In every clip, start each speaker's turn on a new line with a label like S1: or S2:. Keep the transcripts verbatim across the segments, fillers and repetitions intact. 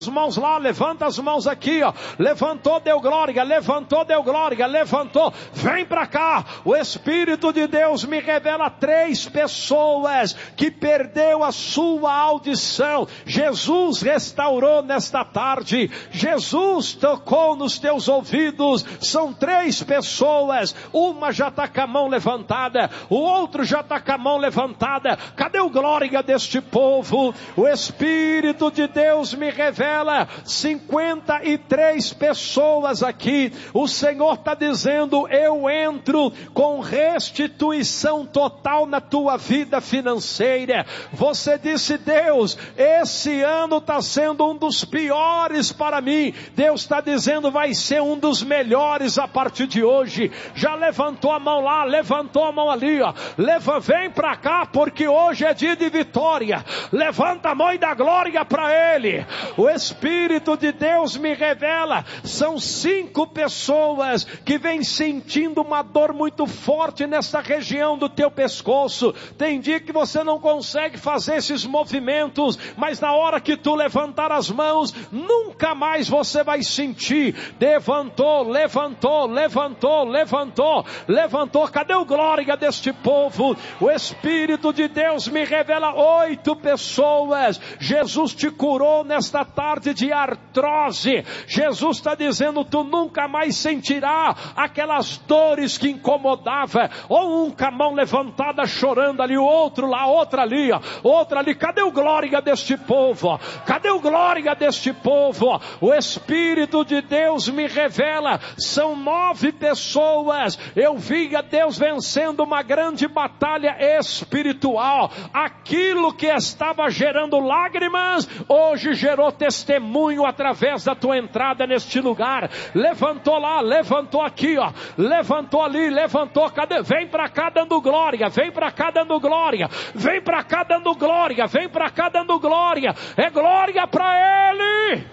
S1: As mãos lá, levanta as mãos aqui, ó. Levantou, deu glória, levantou, deu glória, levantou. Vem pra cá. O Espírito de Deus me revela três pessoas que perdeu a sua audição. Jesus restaurou nesta tarde. Jesus tocou nos teus ouvidos. São três pessoas. Uma já está com a mão levantada. O outro já está com a mão levantada. Cadê o glória deste povo? O Espírito de Deus me revela cinquenta e três pessoas aqui. O Senhor está dizendo: eu entro com restituição total na tua vida financeira. Você disse: Deus, esse ano está sendo um dos piores para mim. Deus está dizendo: vai ser um dos melhores a partir de hoje. Já levantou a mão lá, levantou a mão ali, ó. Leva, vem para cá, porque hoje é dia de vitória. Levanta a mão e dá glória para Ele. O Espírito de Deus me revela, são cinco pessoas que vêm sentindo uma dor muito forte nessa região do teu pescoço. Tem dia que você não consegue fazer esses movimentos, mas na hora que tu levantar as mãos, nunca mais você vai sentir. Levantou, levantou, levantou, levantou, levantou. Cadê o glória deste povo? O Espírito de Deus me revela oito pessoas. Jesus te curou nesta tarde de artrose. Jesus está dizendo: tu nunca mais sentirá aquelas dores que incomodava. Ou um com a mão levantada chorando ali, o outro lá, outra ali, ó, outra ali. Cadê o glória deste povo? Cadê o glória deste povo? O Espírito de Deus me revela, são nove pessoas. Eu vi a Deus vencendo uma grande batalha espiritual. Aquilo que estava gerando lágrimas, hoje gerou testemunho através da tua entrada neste lugar. Levantou lá, levantou aqui, ó, levantou ali, levantou. Cadê? Vem pra cá dando glória, vem pra cá dando glória, vem pra cá dando glória, vem pra cá dando glória. É glória pra Ele.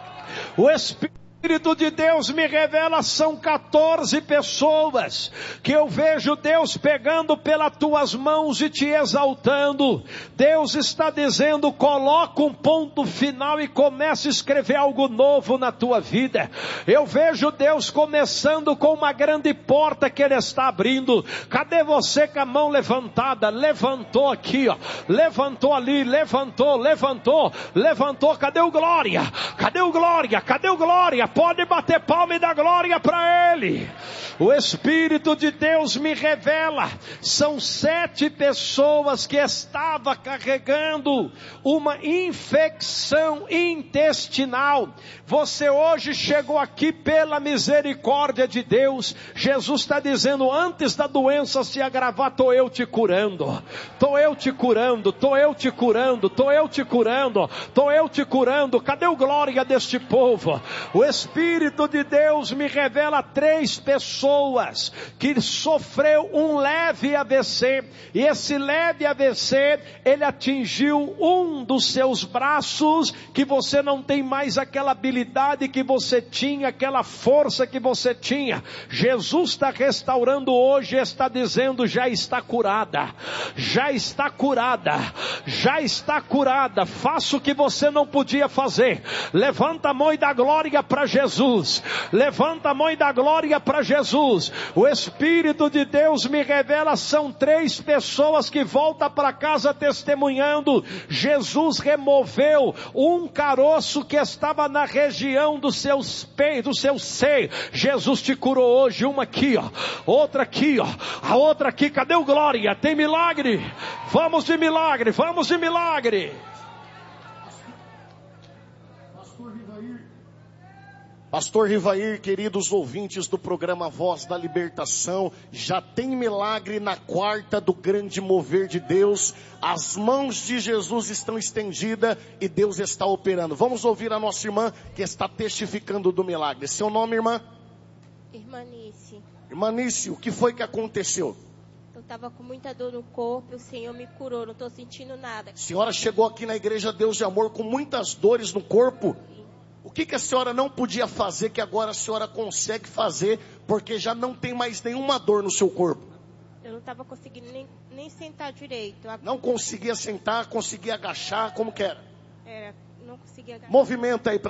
S1: O Espírito O Espírito de Deus me revela, são quatorze pessoas que eu vejo Deus pegando pelas tuas mãos e te exaltando. Deus está dizendo: coloca um ponto final e comece a escrever algo novo na tua vida. Eu vejo Deus começando com uma grande porta que Ele está abrindo. Cadê você com a mão levantada? Levantou aqui, ó, levantou ali, levantou, levantou, levantou. Cadê o glória? Cadê o glória? Cadê o glória? Pode bater palma e dar glória para Ele. O Espírito de Deus me revela, são sete pessoas que estavam carregando uma infecção intestinal. Você hoje chegou aqui pela misericórdia de Deus. Jesus está dizendo: antes da doença se agravar, estou eu te curando, estou eu te curando, estou eu te curando, estou eu te curando, estou eu te curando. Cadê o glória deste povo? O Espírito de Deus me revela três pessoas que sofreu um leve A V C, e esse leve A V C, ele atingiu um dos seus braços, que você não tem mais aquela habilidade que você tinha, aquela força que você tinha. Jesus está restaurando hoje, está dizendo: já está curada, já está curada, já está curada. Faça o que você não podia fazer. Levanta a mão e dá glória para Jesus. Levanta a mão e dá glória para Jesus. O Espírito de Deus me revela, são três pessoas que voltam para casa testemunhando. Jesus removeu um caroço que estava na região dos seus peitos, do seu seio. Jesus te curou hoje. Uma aqui, ó, outra aqui, ó, a outra aqui. Cadê o glória? Tem milagre? Vamos de milagre, vamos de milagre.
S2: Pastor Rivair, queridos ouvintes do programa Voz da Libertação, já tem milagre na quarta do grande mover de Deus. As mãos de Jesus estão estendidas e Deus está operando. Vamos ouvir a nossa irmã que está testificando do milagre. Seu nome, irmã?
S3: Irmã Nice.
S2: Irmã Nice, o que foi que aconteceu?
S3: Eu estava com muita dor no corpo e o Senhor me curou, não estou sentindo nada.
S2: A senhora chegou aqui na Igreja Deus de Amor com muitas dores no corpo. O que, que a senhora não podia fazer que agora a senhora consegue fazer, porque já não tem mais nenhuma dor no seu corpo?
S3: Eu não estava conseguindo nem, nem sentar direito.
S2: Não conseguia sentar, conseguia agachar, como que era?
S3: Era, não conseguia. conseguir agarrar.
S2: Movimenta aí pra